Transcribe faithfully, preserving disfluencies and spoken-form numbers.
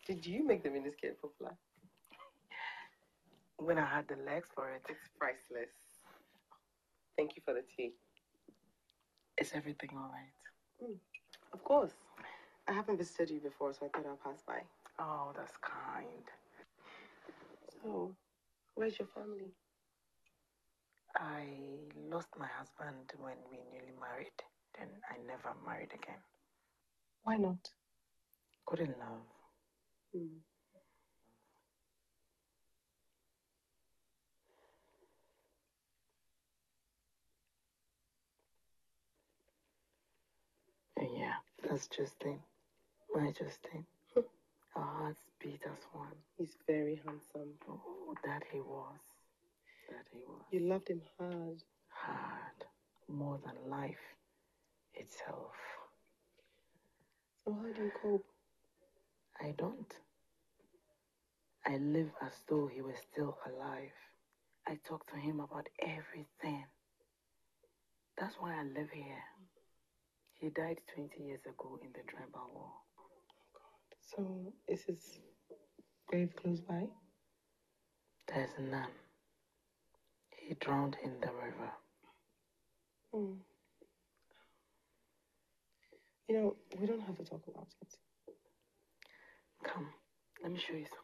Did you make the miniskirt popular? When I had the legs for it. It's priceless. Thank you for the tea. Is everything all right? Mm. Of course. I haven't visited you before, so I thought I'll pass by. Oh, that's kind. So, where's your family? I lost my husband when we newly married. Then I never married again. Why not? Couldn't love. Hmm. Yeah, that's Justin. My Justin. Our hearts beat as one. He's very handsome. Oh, that he was. That he was. You loved him hard. Hard. More than life itself. So how do you cope? I don't. I live as though he was still alive. I talk to him about everything. That's why I live here. He died twenty years ago in the tribal war. Oh, God. So, is his grave close by? There's none. He drowned in the river. Hmm. You know, we don't have to talk about it. Come, let me show you something.